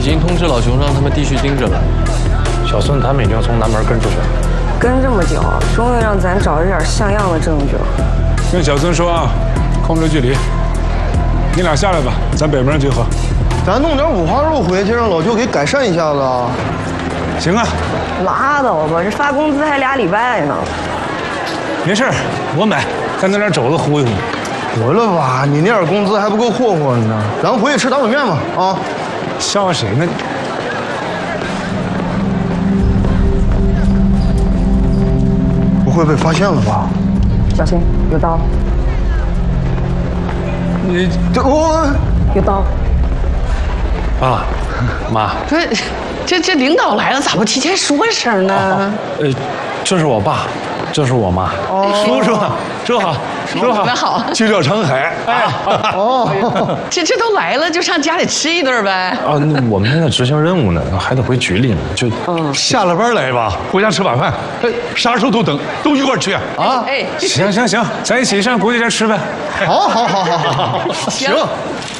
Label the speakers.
Speaker 1: 经通知老熊让他们继续盯着了。
Speaker 2: 小孙他们已经从南门跟出去了。
Speaker 3: 跟这么久，终于让咱找着点像样的证据了。
Speaker 4: 跟小孙说啊，控制距离。你俩下来吧，咱北门集合。
Speaker 5: 咱弄点五花肉回去，让老舅给改善一下子啊。
Speaker 4: 行啊。
Speaker 3: 拉倒吧，这发工资还2礼拜呢。
Speaker 4: 没事，我买，再弄点肘子糊一糊。
Speaker 5: 得了吧，你那点工资还不够霍霍呢。咱们回去吃打卤面吧，啊！
Speaker 4: 笑话谁呢？
Speaker 5: 不会被发现了吧？
Speaker 3: 小心，有刀！
Speaker 5: 你这我
Speaker 3: 有刀！
Speaker 2: 爸，妈，
Speaker 6: 不是，这领导来了，咋不提前说声呢？
Speaker 2: 这是我爸，这是我妈。
Speaker 4: 叔叔好，叔好，
Speaker 6: 你们好，
Speaker 4: 聚焦成海。哎，
Speaker 5: 哦，
Speaker 6: 这都来了，就上家里吃一顿呗。
Speaker 2: 啊，那我们现在执行任务呢，还得回局里呢，就
Speaker 4: 下了班来吧，回家吃晚饭。啥时候都等，都一块儿去啊。
Speaker 6: 哎，
Speaker 4: 行，咱一起上国际站吃呗。
Speaker 5: 好，
Speaker 6: 行。